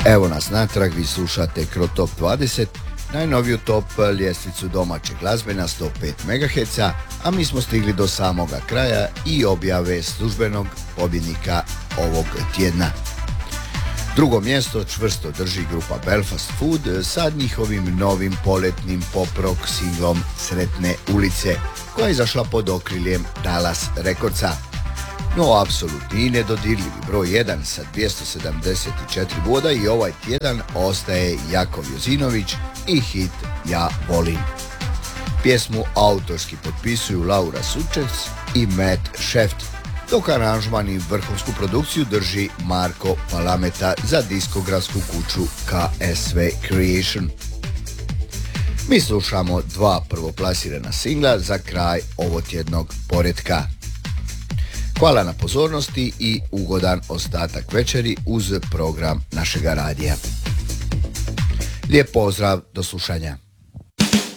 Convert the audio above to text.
Evo nas natrag, vi slušate Kro Top 20, najnoviju top ljestvicu domaće glazbe na 105 MHz, a mi smo stigli do samoga kraja i objave službenog pobjednika ovog tjedna. Drugo mjesto čvrsto drži grupa Belfast Food sa njihovim novim poletnim pop-rock singlom Sretne ulice, koja je izašla pod okriljem Dallas Recordsa. No, apsolutni i nedodirljivi broj 1 sa 274 boda i ovaj tjedan ostaje Jakov Jozinović i hit Ja volim. Pjesmu autorski potpisuju Laura Sučec i Matt Sheft, dok aranžman i vrhunsku produkciju drži Marko Palameta za diskografsku kuću KSV Creation. Mi slušamo dva prvoplasirana singla za kraj ovotjednog poretka. Hvala na pozornosti i ugodan ostatak večeri uz program našega radija. Lijep pozdrav, do slušanja.